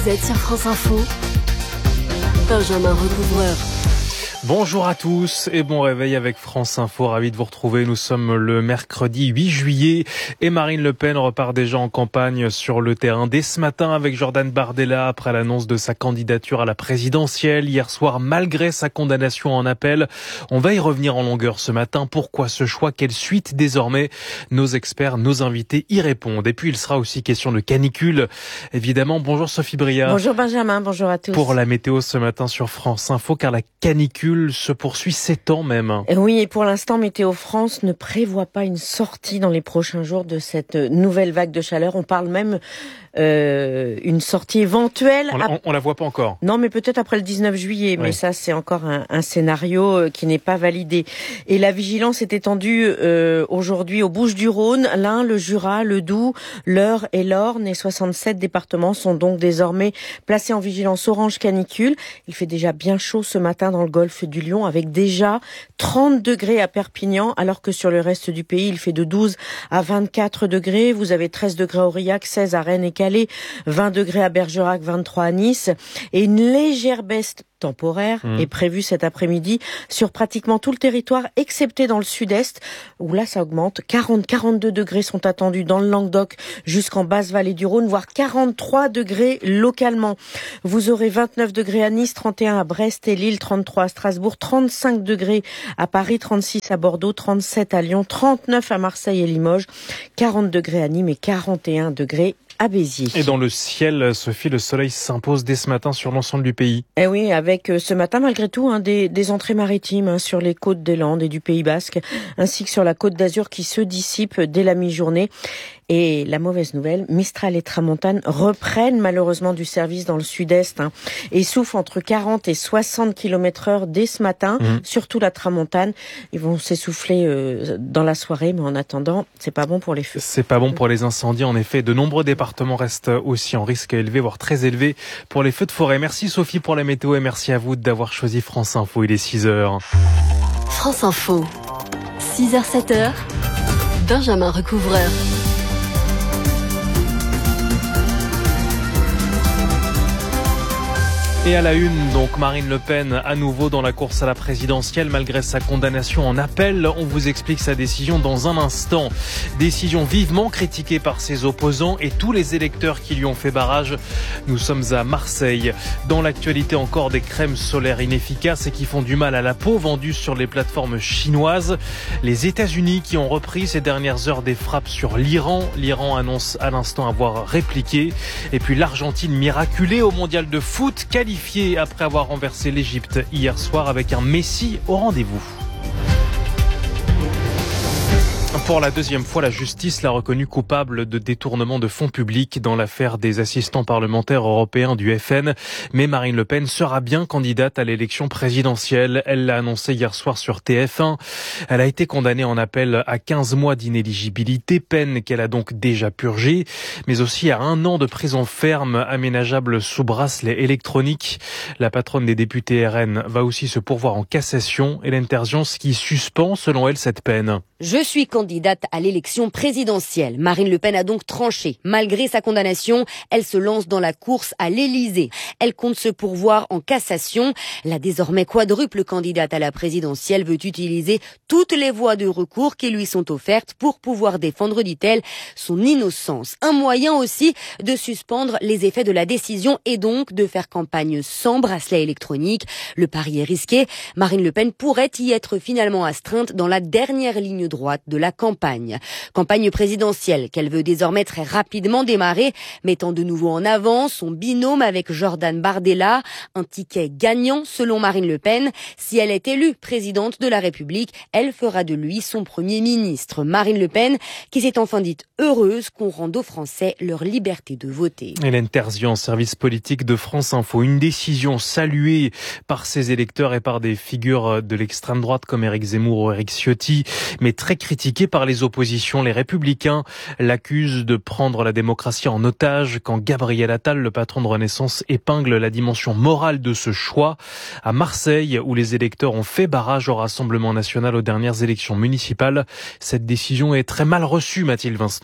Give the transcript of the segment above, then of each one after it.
Vous êtes sur France Info. Benjamin Recouvreur. Bonjour à tous et bon réveil avec France Info. Ravi de vous retrouver. Nous sommes le mercredi 8 juillet et Marine Le Pen repart déjà en campagne sur le terrain dès ce matin avec Jordan Bardella après l'annonce de sa candidature à la présidentielle hier soir malgré sa condamnation en appel. On va y revenir en longueur ce matin. Pourquoi ce choix? Quelle suite désormais? Nos experts, nos invités y répondent. Et puis il sera aussi question de canicule. Évidemment, bonjour Sophie Bria. Bonjour Benjamin, bonjour à tous. Pour la météo ce matin sur France Info car la canicule se poursuit 7 ans même. Et oui, et pour l'instant, Météo France ne prévoit pas une sortie dans les prochains jours de cette nouvelle vague de chaleur. On parle même une sortie éventuelle. On la voit pas encore. Non, mais peut-être après le 19 juillet. Mais ça, c'est encore un scénario qui n'est pas validé. Et la vigilance est étendue aujourd'hui aux Bouches-du-Rhône, l'Ain, le Jura, le Doubs, l'Eure et l'Orne. Et 67 départements sont donc désormais placés en vigilance orange canicule. Il fait déjà bien chaud ce matin dans le golfe du Lion avec déjà 30 degrés à Perpignan, alors que sur le reste du pays, il fait de 12 à 24 degrés. Vous avez 13 degrés à Aurillac, 16 à Rennes et Calais, 20 degrés à Bergerac, 23 à Nice. Et une légère baisse temporaire est prévue cet après-midi sur pratiquement tout le territoire, excepté dans le sud-est, où là ça augmente. 42 degrés sont attendus dans le Languedoc jusqu'en basse vallée du Rhône, voire 43 degrés localement. Vous aurez 29 degrés à Nice, 31 à Brest et Lille, 33 à Strasbourg, 35 degrés à Paris, 36 à Bordeaux, 37 à Lyon, 39 à Marseille et Limoges, 40 degrés à Nîmes et 41 degrés à Béziers. Et dans le ciel, Sophie, le soleil s'impose dès ce matin sur l'ensemble du pays. Eh oui, avec ce matin, malgré tout, des entrées maritimes sur les côtes des Landes et du Pays Basque, ainsi que sur la côte d'Azur qui se dissipent dès la mi-journée. Et la mauvaise nouvelle, Mistral et Tramontane reprennent malheureusement du service dans le sud-est et soufflent entre 40 et 60 km/h dès ce matin, surtout la Tramontane. Ils vont s'essouffler dans la soirée, mais en attendant, c'est pas bon pour les feux. C'est pas bon pour les incendies, en effet. De nombreux départements restent aussi en risque élevé, voire très élevé pour les feux de forêt. Merci Sophie pour la météo et merci à vous d'avoir choisi France Info. Il est 6h. France Info. 6h, 7h. Benjamin Recouvreur. Et à la une, donc Marine Le Pen à nouveau dans la course à la présidentielle malgré sa condamnation en appel. On vous explique sa décision dans un instant. Décision vivement critiquée par ses opposants et tous les électeurs qui lui ont fait barrage. Nous sommes à Marseille. Dans l'actualité encore des crèmes solaires inefficaces et qui font du mal à la peau vendues sur les plateformes chinoises. Les États-Unis qui ont repris ces dernières heures des frappes sur l'Iran. L'Iran annonce à l'instant avoir répliqué. Et puis l'Argentine miraculée au mondial de foot, qualifiée après avoir renversé l'Égypte hier soir avec un Messi au rendez-vous. Pour la deuxième fois, la justice l'a reconnu coupable de détournement de fonds publics dans l'affaire des assistants parlementaires européens du FN. Mais Marine Le Pen sera bien candidate à l'élection présidentielle. Elle l'a annoncé hier soir sur TF1. Elle a été condamnée en appel à 15 mois d'inéligibilité, peine qu'elle a donc déjà purgée, mais aussi à 1 an de prison ferme aménageable sous bracelet électronique. La patronne des députés RN va aussi se pourvoir en cassation. Hélène Terzians qui suspend, selon elle, cette peine. Je suis candidate à l'élection présidentielle. Marine Le Pen a donc tranché. Malgré sa condamnation, elle se lance dans la course à l'Élysée. Elle compte se pourvoir en cassation. La désormais quadruple candidate à la présidentielle veut utiliser toutes les voies de recours qui lui sont offertes pour pouvoir défendre, dit-elle, son innocence. Un moyen aussi de suspendre les effets de la décision et donc de faire campagne sans bracelet électronique. Le pari est risqué. Marine Le Pen pourrait y être finalement astreinte dans la dernière ligne droite de la campagne. Campagne présidentielle qu'elle veut désormais très rapidement démarrer, mettant de nouveau en avant son binôme avec Jordan Bardella, un ticket gagnant selon Marine Le Pen. Si elle est élue présidente de la République, elle fera de lui son premier ministre. Marine Le Pen qui s'est enfin dite heureuse qu'on rende aux Français leur liberté de voter. Hélène Terzian, service politique de France Info. Une décision saluée par ses électeurs et par des figures de l'extrême droite comme Éric Zemmour ou Éric Ciotti, mais très critiquée par les oppositions. Les Républicains l'accusent de prendre la démocratie en otage quand Gabriel Attal, le patron de Renaissance, épingle la dimension morale de ce choix. À Marseille, où les électeurs ont fait barrage au Rassemblement national aux dernières élections municipales, cette décision est très mal reçue, Mathilde Vinceneux.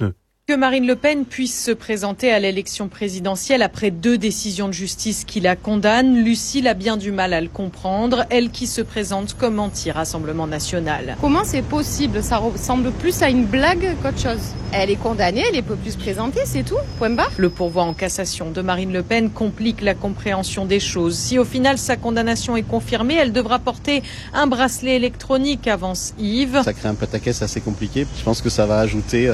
Que Marine Le Pen puisse se présenter à l'élection présidentielle après 2 décisions de justice qui la condamnent, Lucile a bien du mal à le comprendre, elle qui se présente comme anti-Rassemblement national. Comment c'est possible? Ça ressemble plus à une blague qu'autre chose. Elle est condamnée, elle ne peut plus se présenter, c'est tout, point barre. Le pourvoi en cassation de Marine Le Pen complique la compréhension des choses. Si au final sa condamnation est confirmée, elle devra porter un bracelet électronique, avance Yves. Ça crée un pataquès assez compliqué. Je pense que ça va ajouter...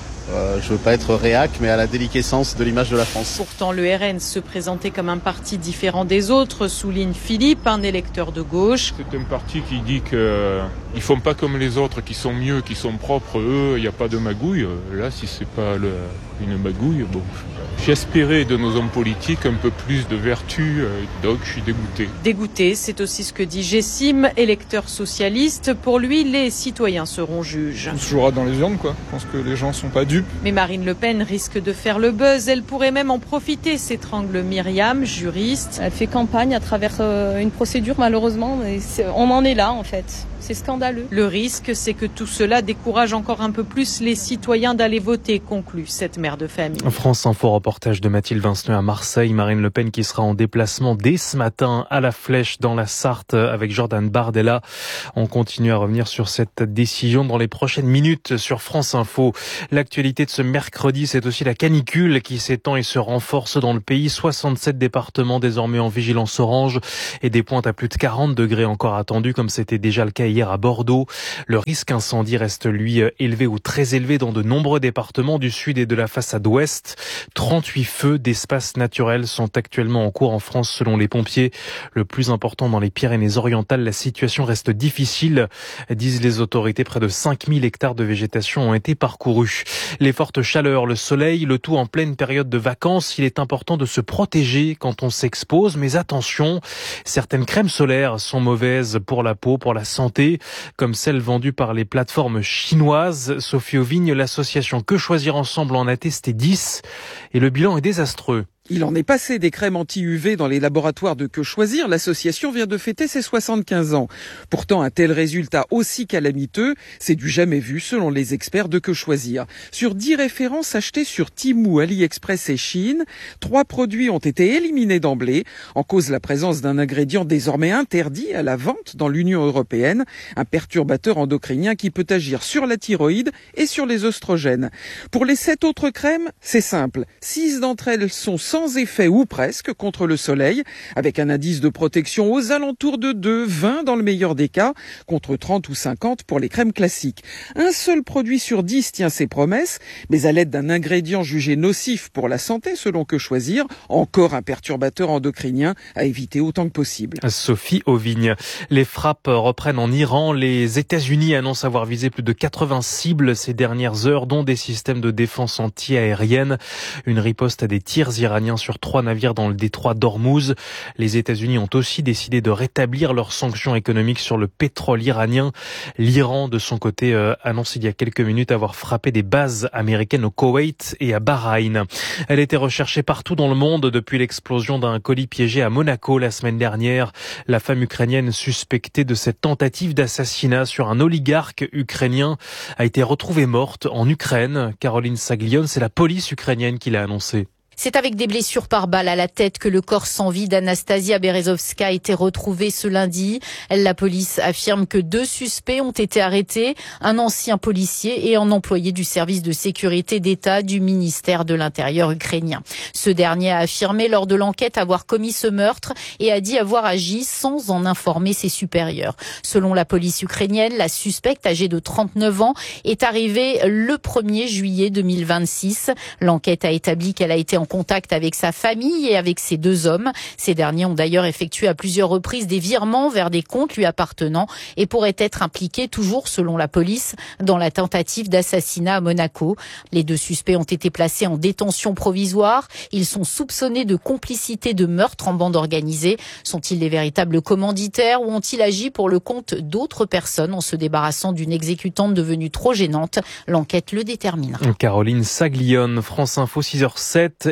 je veux pas être réac, mais à la déliquescence de l'image de la France. Pourtant, le RN se présentait comme un parti différent des autres, souligne Philippe, un électeur de gauche. C'est un parti qui dit qu'ils font pas comme les autres, qui sont mieux, qui sont propres. Eux, il n'y a pas de magouille. Là, si c'est pas une magouille, bon. J'espérais de nos hommes politiques un peu plus de vertu, donc je suis dégoûté. Dégoûté, c'est aussi ce que dit Gessim, électeur socialiste. Pour lui, les citoyens seront juges. On se jouera dans les urnes, quoi. Je pense que les gens sont pas dupes. Mais Marine Le Pen risque de faire le buzz. Elle pourrait même en profiter, s'étrangle Myriam, juriste. Elle fait campagne à travers une procédure, malheureusement. Et on en est là, en fait. C'est scandaleux. Le risque, c'est que tout cela décourage encore un peu plus les citoyens d'aller voter, conclut cette mère de famille. France Info, reportage de Mathilde Vinceneux à Marseille. Marine Le Pen qui sera en déplacement dès ce matin à la Flèche dans la Sarthe avec Jordan Bardella. On continue à revenir sur cette décision dans les prochaines minutes sur France Info. L'actualité de ce mercredi, c'est aussi la canicule qui s'étend et se renforce dans le pays. 67 départements désormais en vigilance orange et des pointes à plus de 40 degrés encore attendues comme c'était déjà le cas hier à Bordeaux. Le risque incendie reste lui élevé ou très élevé dans de nombreux départements du sud et de la façade ouest. 38 feux d'espaces naturels sont actuellement en cours en France selon les pompiers. Le plus important dans les Pyrénées-Orientales, la situation reste difficile, disent les autorités. Près de 5000 hectares de végétation ont été parcourus. Les fortes chaleurs, le soleil, le tout en pleine période de vacances. Il est important de se protéger quand on s'expose, mais attention, certaines crèmes solaires sont mauvaises pour la peau, pour la santé, comme celles vendues par les plateformes chinoises. Sophie Auvigne, l'association Que Choisir Ensemble en a testé 10 et le bilan est désastreux. Il en est passé des crèmes anti-UV dans les laboratoires de Que Choisir. L'association vient de fêter ses 75 ans. Pourtant, un tel résultat aussi calamiteux, c'est du jamais vu selon les experts de Que Choisir. Sur 10 références achetées sur Temu, AliExpress et Chine, 3 produits ont été éliminés d'emblée, en cause la présence d'un ingrédient désormais interdit à la vente dans l'Union européenne, un perturbateur endocrinien qui peut agir sur la thyroïde et sur les oestrogènes. Pour les 7 autres crèmes, c'est simple. 6 d'entre elles sont sans effet ou presque contre le soleil, avec un indice de protection aux alentours de 2, 20 dans le meilleur des cas, contre 30 ou 50 pour les crèmes classiques. Un seul produit sur 10 tient ses promesses, mais à l'aide d'un ingrédient jugé nocif pour la santé selon Que Choisir, encore un perturbateur endocrinien à éviter autant que possible. Sophie Auvigne. Les frappes reprennent en Iran. Les États-Unis annoncent avoir visé plus de 80 cibles ces dernières heures, dont des systèmes de défense anti-aérienne. Une riposte à des tirs iraniens sur 3 navires dans le détroit d'Ormuz. Les États-Unis ont aussi décidé de rétablir leurs sanctions économiques sur le pétrole iranien. L'Iran, de son côté, annonce il y a quelques minutes avoir frappé des bases américaines au Koweït et à Bahreïn. Elle était recherchée partout dans le monde depuis l'explosion d'un colis piégé à Monaco la semaine dernière. La femme ukrainienne suspectée de cette tentative d'assassinat sur un oligarque ukrainien a été retrouvée morte en Ukraine. Caroline Saglione, c'est la police ukrainienne qui l'a annoncé. C'est avec des blessures par balle à la tête que le corps sans vie d'Anastasia Berezovska a été retrouvé ce lundi. La police affirme que 2 suspects ont été arrêtés, un ancien policier et un employé du service de sécurité d'État du ministère de l'Intérieur ukrainien. Ce dernier a affirmé lors de l'enquête avoir commis ce meurtre et a dit avoir agi sans en informer ses supérieurs. Selon la police ukrainienne, la suspecte âgée de 39 ans est arrivée le 1er juillet 2026. L'enquête a établi qu'elle a été en contact avec sa famille et avec ces 2 hommes. Ces derniers ont d'ailleurs effectué à plusieurs reprises des virements vers des comptes lui appartenant et pourraient être impliqués, toujours selon la police, dans la tentative d'assassinat à Monaco. Les 2 suspects ont été placés en détention provisoire. Ils sont soupçonnés de complicité de meurtre en bande organisée. Sont-ils les véritables commanditaires ou ont-ils agi pour le compte d'autres personnes en se débarrassant d'une exécutante devenue trop gênante? L'enquête le déterminera. Caroline Saglione, France Info 6h07.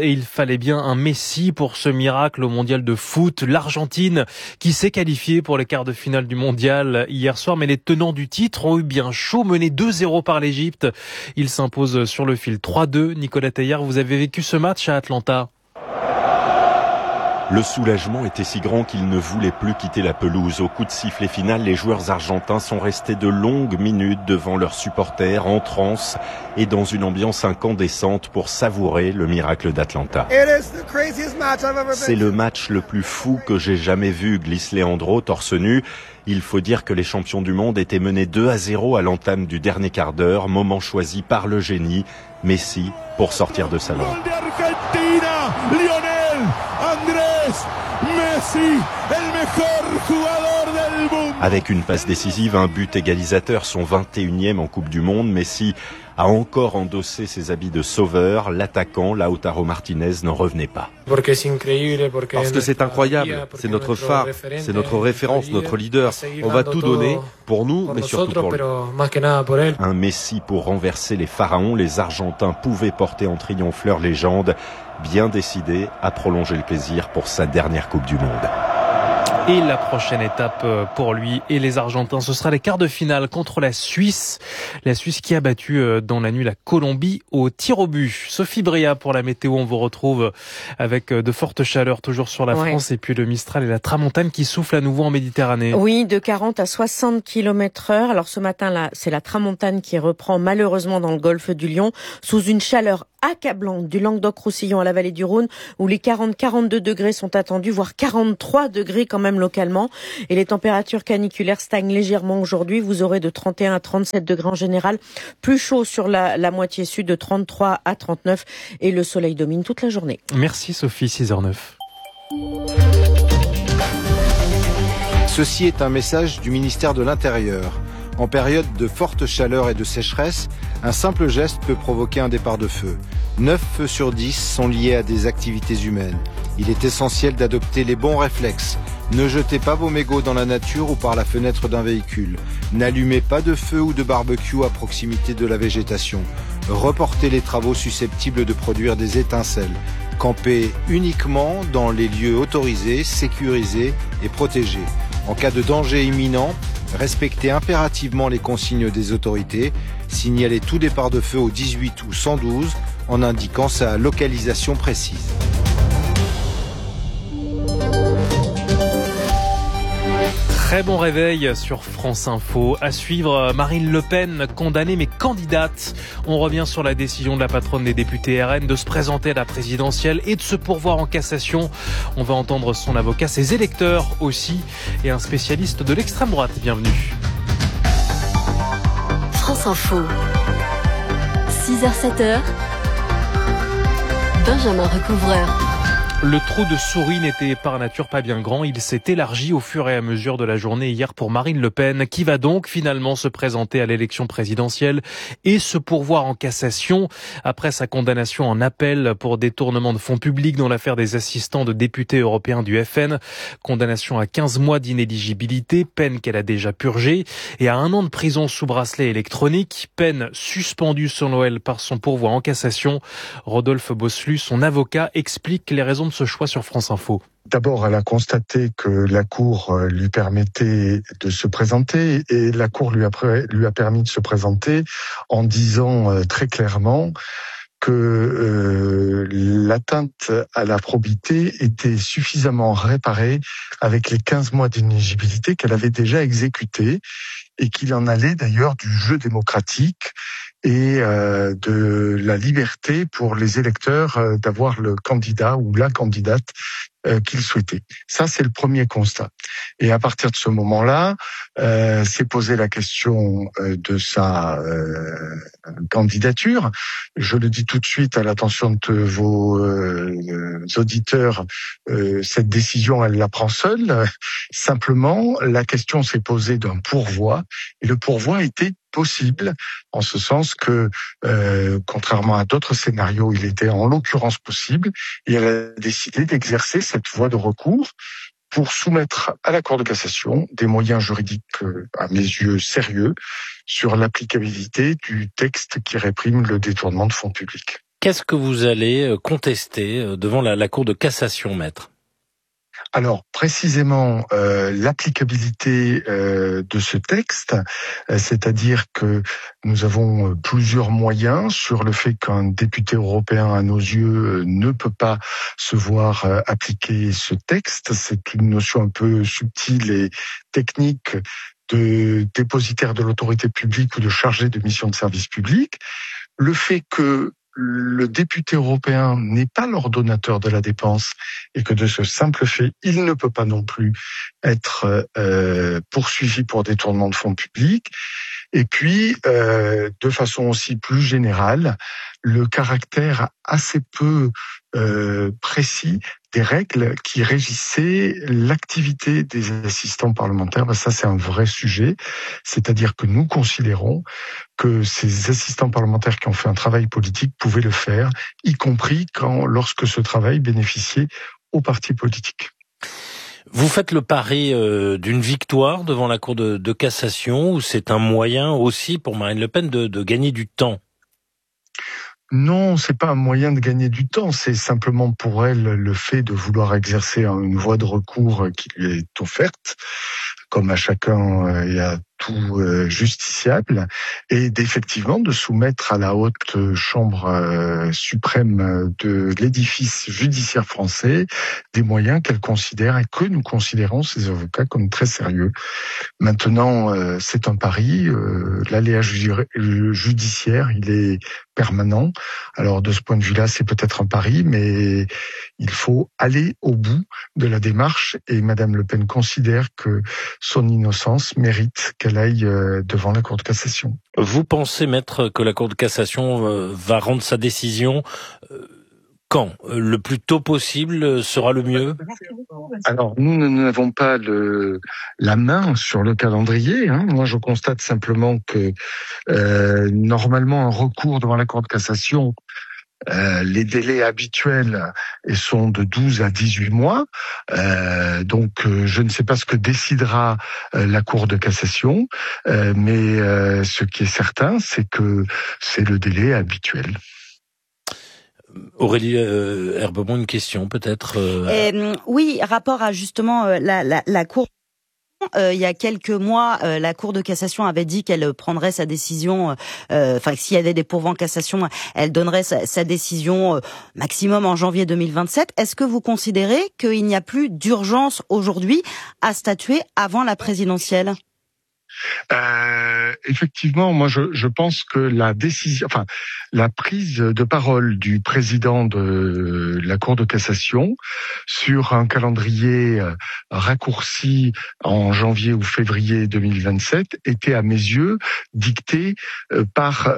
et il fallait bien un Messi pour ce miracle au mondial de foot. L'Argentine qui s'est qualifiée pour les quarts de finale du mondial hier soir, mais les tenants du titre ont eu bien chaud, menés 2-0 par l'Égypte. Ils s'imposent sur le fil 3-2. Nicolas Teillard, vous avez vécu ce match à Atlanta. Le soulagement était si grand qu'ils ne voulaient plus quitter la pelouse. Au coup de sifflet final, les joueurs argentins sont restés de longues minutes devant leurs supporters, en transe et dans une ambiance incandescente pour savourer le miracle d'Atlanta. C'est le match le plus fou que j'ai jamais vu, glisse Leandro, torse nu. Il faut dire que les champions du monde étaient menés 2-0 à l'entame du dernier quart d'heure, moment choisi par le génie, Messi, pour sortir de sa langue. Avec une passe décisive, un but égalisateur, son 21e en Coupe du Monde, Messi a encore endossé ses habits de sauveur. L'attaquant, Lautaro Martinez, n'en revenait pas. Parce que c'est incroyable, c'est notre phare, c'est notre référence, notre leader. On va tout donner pour nous, mais surtout pour lui. Un Messi pour renverser les pharaons. Les Argentins pouvaient porter en triomphe leur légende, bien décidés à prolonger le plaisir pour sa dernière Coupe du Monde. Et la prochaine étape pour lui et les Argentins, ce sera les quarts de finale contre la Suisse. La Suisse qui a battu dans la nuit la Colombie au tir au but. Sophie Bria pour la météo, on vous retrouve avec de fortes chaleurs toujours sur la France et puis le Mistral et la Tramontane qui soufflent à nouveau en Méditerranée. Oui, de 40 à 60 km/h. Alors ce matin là, c'est la Tramontane qui reprend malheureusement dans le golfe du Lion sous une chaleur accablante du Languedoc-Roussillon à la vallée du Rhône où les 40-42 degrés sont attendus, voire 43 degrés quand même localement. Et les températures caniculaires stagnent légèrement aujourd'hui. Vous aurez de 31 à 37 degrés en général. Plus chaud sur la moitié sud, de 33 à 39. Et le soleil domine toute la journée. Merci Sophie, 6h09. Ceci est un message du ministère de l'Intérieur. En période de forte chaleur et de sécheresse, un simple geste peut provoquer un départ de feu. 9 feux sur 10 sont liés à des activités humaines. Il est essentiel d'adopter les bons réflexes. Ne jetez pas vos mégots dans la nature ou par la fenêtre d'un véhicule. N'allumez pas de feu ou de barbecue à proximité de la végétation. Reportez les travaux susceptibles de produire des étincelles. Campez uniquement dans les lieux autorisés, sécurisés et protégés. En cas de danger imminent, respectez impérativement les consignes des autorités. Signalez tout départ de feu au 18 ou 112 en indiquant sa localisation précise. Très bon réveil sur France Info. À suivre, Marine Le Pen, condamnée mais candidate. On revient sur la décision de la patronne des députés RN de se présenter à la présidentielle et de se pourvoir en cassation. On va entendre son avocat, ses électeurs aussi, et un spécialiste de l'extrême droite. Bienvenue. France Info. 6h-7h. Benjamin Recouvreur. Le trou de souris n'était par nature pas bien grand. Il s'est élargi au fur et à mesure de la journée hier pour Marine Le Pen, qui va donc finalement se présenter à l'élection présidentielle et se pourvoir en cassation après sa condamnation en appel pour détournement de fonds publics dans l'affaire des assistants de députés européens du FN. Condamnation à 15 mois d'inéligibilité, peine qu'elle a déjà purgée, et à 1 an de prison sous bracelet électronique, peine suspendue selon elle par son pourvoi en cassation. Rodolphe Bosselus, son avocat, explique les raisons de ce choix sur France Info. D'abord, elle a constaté que la Cour lui permettait de se présenter et la Cour lui a permis de se présenter en disant très clairement que l'atteinte à la probité était suffisamment réparée avec les 15 mois d'inéligibilité qu'elle avait déjà exécutés et qu'il en allait d'ailleurs du jeu démocratique et de la liberté pour les électeurs d'avoir le candidat ou la candidate qu'ils souhaitaient. Ça, c'est le premier constat. Et à partir de ce moment-là, s'est posé la question de sa candidature. Je le dis tout de suite à l'attention de vos auditeurs, cette décision, elle la prend seule. Simplement, la question s'est posée d'un pourvoi, et le pourvoi était possible, en ce sens que, contrairement à d'autres scénarios, il était en l'occurrence possible, et elle a décidé d'exercer cette voie de recours pour soumettre à la Cour de cassation des moyens juridiques, à mes yeux, sérieux, sur l'applicabilité du texte qui réprime le détournement de fonds publics. Qu'est-ce que vous allez contester devant la Cour de cassation, maître ? Alors précisément l'applicabilité de ce texte, c'est-à-dire que nous avons plusieurs moyens sur le fait qu'un député européen à nos yeux ne peut pas se voir appliquer ce texte. C'est une notion un peu subtile et technique de dépositaire de l'autorité publique ou de chargé de mission de service public. Le fait que le député européen n'est pas l'ordonnateur de la dépense et que de ce simple fait, il ne peut pas non plus être poursuivi pour détournement de fonds publics. Et puis, de façon aussi plus générale, le caractère assez peu précis des règles qui régissaient l'activité des assistants parlementaires. Ça, c'est un vrai sujet. C'est-à-dire que nous considérons que ces assistants parlementaires qui ont fait un travail politique pouvaient le faire, y compris lorsque ce travail bénéficiait aux partis politiques. Vous faites le pari d'une victoire devant la Cour de cassation, ou c'est un moyen aussi pour Marine Le Pen de gagner du temps ? Non, c'est pas un moyen de gagner du temps, c'est simplement pour elle le fait de vouloir exercer une voie de recours qui lui est offerte, comme à chacun et à tout justiciable, et d'effectivement de soumettre à la haute chambre suprême de l'édifice judiciaire français des moyens qu'elle considère et que nous considérons, ces avocats, comme très sérieux. Maintenant, c'est un pari, l'aléa judiciaire, il est permanent. Alors de ce point de vue-là, c'est peut-être un pari, mais il faut aller au bout de la démarche, et Madame Le Pen considère que son innocence mérite qu'elle aille devant la Cour de cassation. Vous pensez, maître, que la Cour de cassation va rendre sa décision quand ? Le plus tôt possible sera le mieux ? Alors, nous n'avons pas la main sur le calendrier. Moi, je constate simplement que normalement, un recours devant la Cour de cassation, les délais habituels sont de 12 à 18 mois. Donc, je ne sais pas ce que décidera la Cour de cassation, mais ce qui est certain, c'est que c'est le délai habituel. Aurélie Herbemont, une question peut-être Oui, rapport à justement la Cour. Il y a quelques mois, la Cour de cassation avait dit qu'elle prendrait sa décision, s'il y avait des pourvois en cassation, elle donnerait sa décision maximum en janvier 2027. Est-ce que vous considérez qu'il n'y a plus d'urgence aujourd'hui à statuer avant la présidentielle ? Effectivement, moi je pense que la prise de parole du président de la Cour de cassation sur un calendrier raccourci en janvier ou février 2027 était à mes yeux dictée par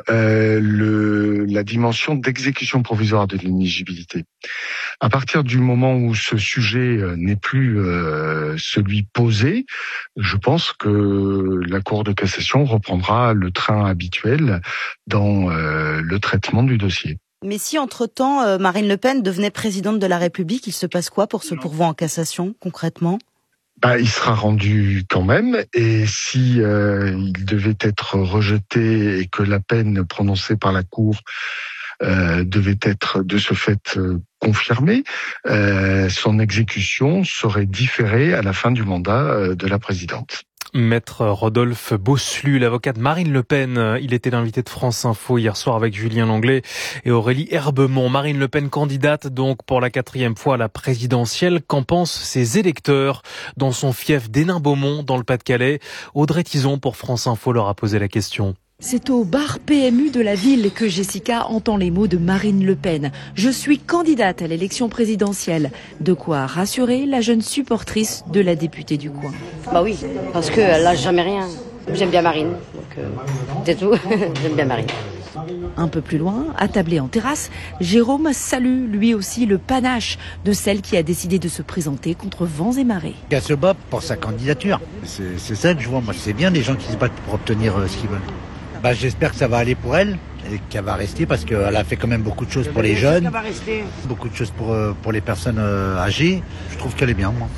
la dimension d'exécution provisoire de l'inéligibilité. À partir du moment où ce sujet n'est plus celui posé, je pense que la Cour de cassation reprendra le train habituel dans le traitement du dossier. Mais si entre-temps Marine Le Pen devenait présidente de la République, il se passe quoi pour ce pourvoi en cassation concrètement ? Il sera rendu quand même, et si il devait être rejeté et que la peine prononcée par la Cour devait être de ce fait confirmée, son exécution serait différée à la fin du mandat de la présidente. Maître Rodolphe Bosselut, l'avocat de Marine Le Pen, il était l'invité de France Info hier soir avec Julien Langlais et Aurélie Herbemont. Marine Le Pen candidate donc pour la 4e fois à la présidentielle. Qu'en pensent ses électeurs dans son fief d'Hénin-Beaumont dans le Pas-de-Calais? Audrey Tison pour France Info leur a posé la question. C'est au bar PMU de la ville que Jessica entend les mots de Marine Le Pen. Je suis candidate à l'élection présidentielle. De quoi rassurer la jeune supportrice de la députée du coin. Bah oui, parce qu'elle lâche jamais rien. J'aime bien Marine, donc c'est tout. J'aime bien Marine. Un peu plus loin, attablé en terrasse, Jérôme salue lui aussi le panache de celle qui a décidé de se présenter contre vents et marées. Elle se bat pour sa candidature. C'est ça que je vois. Moi, c'est bien les gens qui se battent pour obtenir ce qu'ils veulent. J'espère que ça va aller pour elle et qu'elle va rester parce qu'elle a fait quand même beaucoup de choses pour les jeunes, beaucoup de choses pour les personnes âgées. Je trouve qu'elle est bien, moi.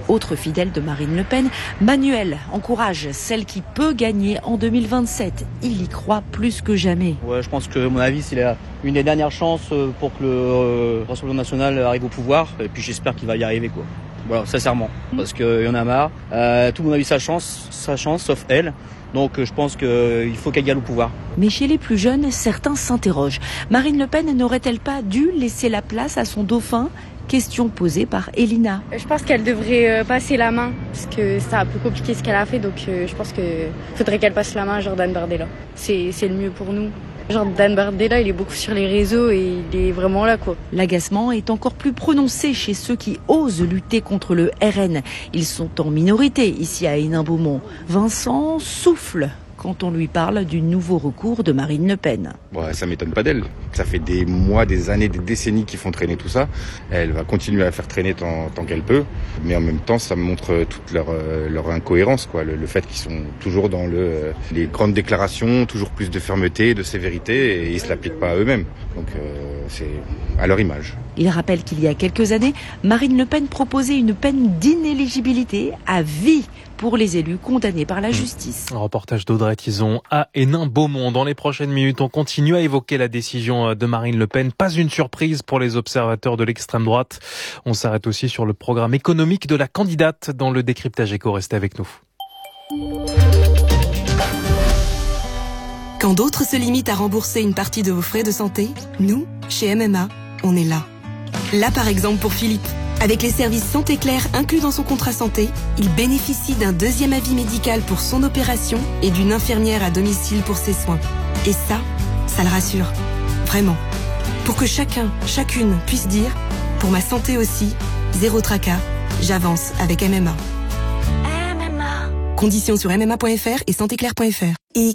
Autre fidèle de Marine Le Pen, Manuel encourage celle qui peut gagner en 2027. Il y croit plus que jamais. Ouais, je pense que, à mon avis, c'est une des dernières chances pour que le Rassemblement national arrive au pouvoir. Et puis j'espère qu'il va y arriver, quoi. Voilà, sincèrement. Parce qu'il y en a marre. Tout le monde a eu sa chance, sauf elle. Donc je pense qu'il faut qu'elle gagne au pouvoir. Mais chez les plus jeunes, certains s'interrogent. Marine Le Pen n'aurait-elle pas dû laisser la place à son dauphin ? Question posée par Elina. Je pense qu'elle devrait passer la main, parce que c'est un peu compliqué ce qu'elle a fait, donc je pense qu'il faudrait qu'elle passe la main à Jordan Bardella. C'est le mieux pour nous. Jordan Bardella, il est beaucoup sur les réseaux et il est vraiment là, quoi. L'agacement est encore plus prononcé chez ceux qui osent lutter contre le RN. Ils sont en minorité ici à Hénin-Beaumont. Vincent souffle quand on lui parle du nouveau recours de Marine Le Pen. Ouais, ça m'étonne pas d'elle. Ça fait des mois, des années, des décennies qu'ils font traîner tout ça. Elle va continuer à faire traîner tant qu'elle peut. Mais en même temps, ça montre toute leur incohérence, quoi. Le fait qu'ils sont toujours dans les grandes déclarations, toujours plus de fermeté, de sévérité, et ils se l'appliquent pas à eux-mêmes. Donc c'est à leur image. Il rappelle qu'il y a quelques années, Marine Le Pen proposait une peine d'inéligibilité à vie pour les élus condamnés par la justice. Un reportage d'Audrey Tison à Hénin-Beaumont. Dans les prochaines minutes, on continue à évoquer la décision de Marine Le Pen. Pas une surprise pour les observateurs de l'extrême droite. On s'arrête aussi sur le programme économique de la candidate dans le décryptage éco. Restez avec nous. Quand d'autres se limitent à rembourser une partie de vos frais de santé, nous, chez MMA, on est là. Là par exemple pour Philippe. Avec les services Santé Claire inclus dans son contrat santé, il bénéficie d'un deuxième avis médical pour son opération et d'une infirmière à domicile pour ses soins. Et ça le rassure. Vraiment. Pour que chacune puisse dire, pour ma santé aussi, zéro tracas, j'avance avec MMA. MMA. Conditions sur MMA.fr et santéclaire.fr. Et